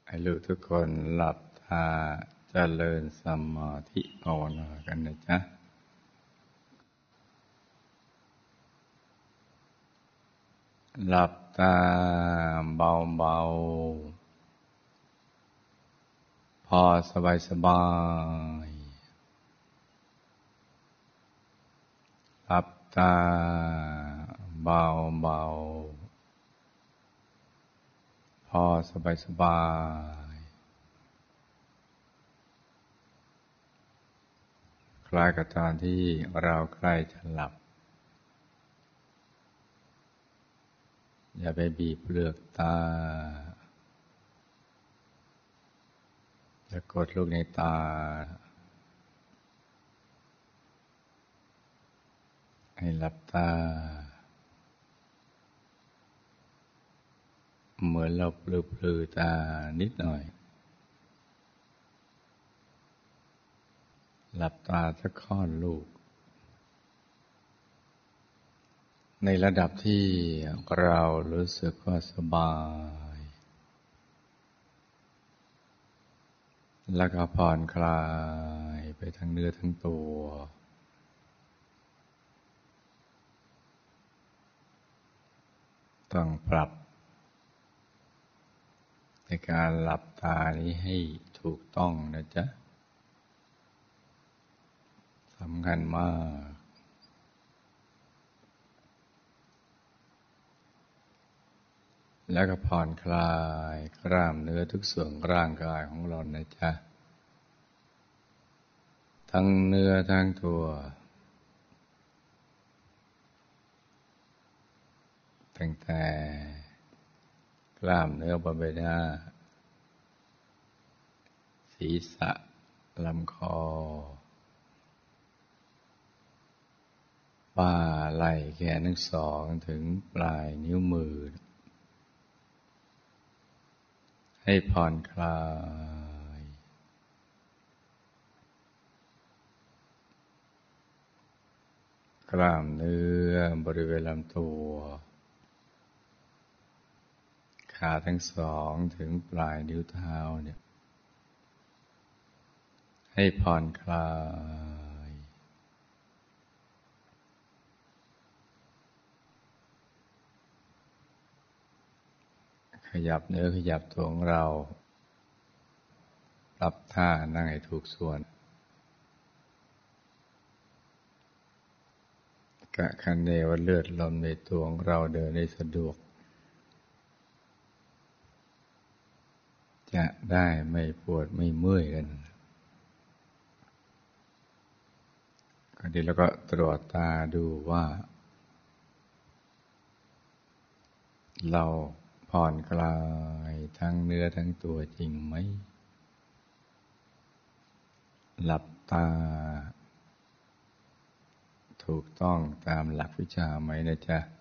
ให้ลูกทุกคนหลับตาเจริญสมาธิภาวนากันนะจ๊ะหลับตาเบาๆพอสบายหลับตาเบาๆพอสบายคล้ายกับตอนที่เราใกล้จะหลับอย่าไปบีบเปลือกตาอย่ากดลูกในตาให้หลับตาเหมือนเราปลือตานิดหน่อยหลับตาสักค่อนลูกในระดับที่เรารู้สึกว่าสบายแล้วก็ผ่อนคลายไปทั้งเนื้อทั้งตัวต้องปรับในการหลับตานี้ให้ถูกต้องนะจ๊ะสำคัญมากแล้วก็ผ่อนคลายกล้ามเนื้อทุกส่วนร่างกายของเรานะจ๊ะทั้งเนื้อทั้งตัวตั้งแต่กล้ามเนื้อบนใบหน้าศีรษะลำคอบ่าไหล่แขนทั้งสองถึงปลายนิ้วมือให้ผ่อนคลายกล้ามเนื้อบริเวณลำตัวขาทั้งสองถึงปลายนิ้วเท้าเนี่ยให้ผ่อนคลายขยับเนื้อขยับตัวของเราปรับท่านั่งให้ถูกส่วนกะคันเนว่าเลือดลมในตัวของเราเดินได้สะดวกจะได้ไม่ปวดไม่เมื่อยกันก็ดีแล้วก็ตรวจตาดูว่าเราผ่อนคลายทั้งเนื้อทั้งตัวจริงไหมหลับตาถูกต้องตามหลักวิชาไหมนะจ๊ะ